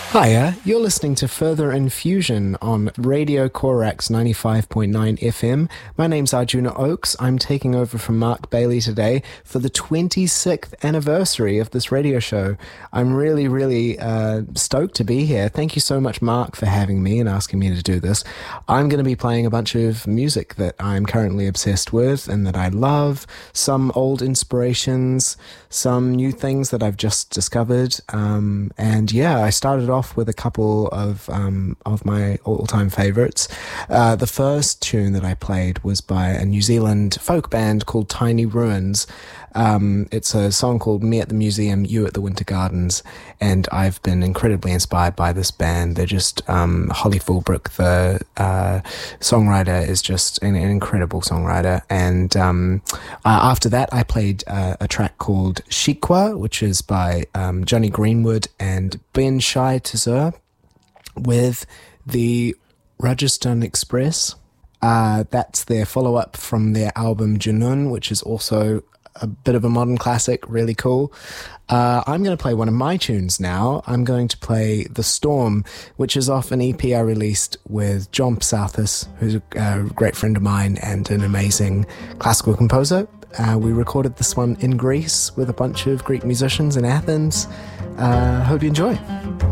Hiya, you're listening to Further Infusion on Radio Corax 95.9 FM. My name's Arjuna Oakes. I'm taking over from Mark Bailey today for the 26th anniversary of this radio show. I'm really stoked to be here. Thank you so much, Mark, for having me and asking me to do this. I'm going to be playing a bunch of music that I'm currently obsessed with and that I love, some old inspirations, some new things that I've just discovered, and yeah, I started off with a couple of my all-time favorites. The first tune that I played was by a New Zealand folk band called Tiny Ruins. It's a song called Me at the Museum, You at the Winter Gardens, and I've been incredibly inspired by this band. They're just, Holly Fulbrook, the songwriter, is just an incredible songwriter. And after that, I played a track called Shikwa, which is by Johnny Greenwood and Ben Shai Tazur with the Rajasthan Express. That's their follow-up from their album Junoon, which is also a bit of a modern classic, really cool. I'm going to play one of my tunes now. I'm going to play The Storm, which is off an EP I released with John Psathis, who's a great friend of mine and an amazing classical composer. We recorded this one in Greece with a bunch of Greek musicians in Athens. Hope you enjoy.